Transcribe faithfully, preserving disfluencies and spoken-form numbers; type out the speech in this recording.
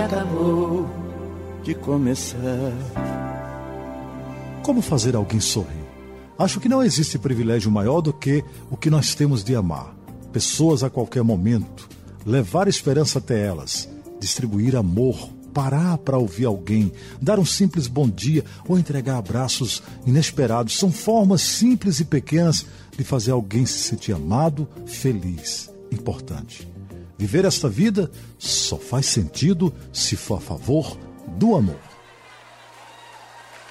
acabou de começar. Como fazer alguém sorrir? Acho que não existe privilégio maior do que o que nós temos de amar pessoas a qualquer momento, levar esperança até elas, distribuir amor, parar para ouvir alguém, dar um simples bom dia ou entregar abraços inesperados. São formas simples e pequenas de fazer alguém se sentir amado, feliz, importante. Viver esta vida só faz sentido se for a favor do amor.